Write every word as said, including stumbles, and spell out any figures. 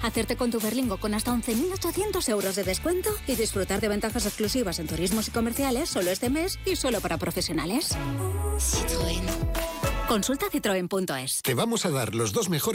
Hacerte con tu Berlingo con hasta once mil ochocientos euros de descuento y disfrutar de ventajas exclusivas en turismos y comerciales solo este mes y solo para profesionales. Citroën. Consulta citroen punto es. Te vamos a dar los dos mejores